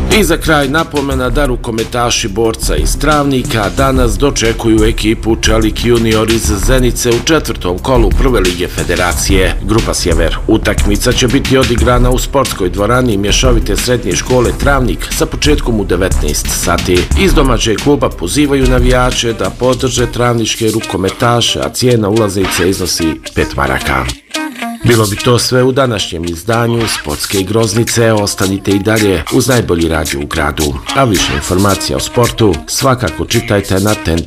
I za kraj napomena da rukometaši Borca iz Travnika danas dočekuju ekipu Čelik junior iz Zenice u četvrtom kolu Prve lige Federacije. Grupa Sjever. Utakmica će biti odigrana u sportskoj dvorani mješovite srednje škole Travnik sa početkom u 19 sati. Iz domaćeg kluba pozivaju navijače da podrže travničke rukometaše, a cijena ulaznice iznosi 5 maraka. Bilo bi to sve u današnjem izdanju Sportske groznice. Ostanite i dalje uz najbolji radio u gradu. A više informacija o sportu svakako čitajte na